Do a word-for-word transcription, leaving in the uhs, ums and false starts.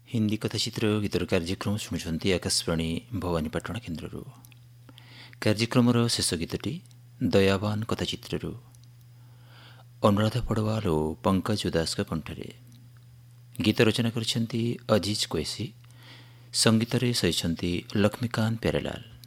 ହିନ୍ଦୀ କଥାଚିତ୍ର ଗୀତର କାର୍ଯ୍ୟକ୍ରମ ଶୁଣୁଛନ୍ତି ଆକାଶବାଣୀ ଭବାନୀପାଟଣା କେନ୍ଦ୍ରରୁ। କାର୍ଯ୍ୟକ୍ରମର ଶେଷ ଗୀତଟି ଦୟାବାନ କଥାଚିତ୍ରରୁ ଅନୁରାଧା ପଡ଼ୱାଲ ଓ ପଙ୍କଜ ଉଦାସଙ୍କ କଣ୍ଠରେ। ଗୀତ ରଚନା କରିଛନ୍ତି ଅଜିଜ କ୍ୱେସି, ସଙ୍ଗୀତରେ ସହିଛନ୍ତି ଲକ୍ଷ୍ମୀକାନ୍ତ ପ୍ୟାରେଲାଲ।